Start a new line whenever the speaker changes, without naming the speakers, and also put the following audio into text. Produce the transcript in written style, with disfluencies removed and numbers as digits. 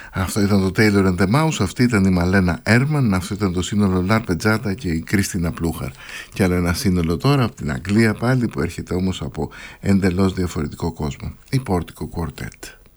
Αυτό ήταν το Taylor and the Mouse, αυτή ήταν η Μαλένα Έρμαν, αυτό ήταν το σύνολο Λαρπετζάτα και η Κρίστινα Πλούχαρ. Και άλλο ένα σύνολο τώρα από την Αγγλία πάλι, που έρχεται όμως από εντελώς διαφορετικό κόσμο, η Portico Quartet.